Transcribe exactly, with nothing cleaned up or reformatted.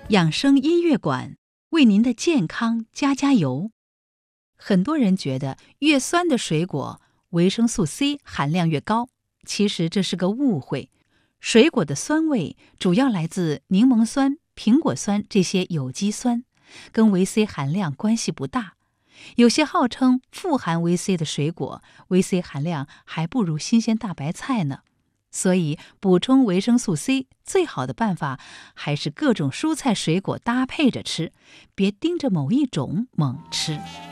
养生音乐馆为您的健康加加油。很多人觉得越酸的水果维生素 C 含量越高，其实这是个误会。水果的酸味主要来自柠檬酸、苹果酸这些有机酸，跟维 C 含量关系不大。有些号称富含维 C 的水果，维 C 含量还不如新鲜大白菜呢。所以补充维生素 C 最好的办法还是各种蔬菜水果搭配着吃，别盯着某一种猛吃。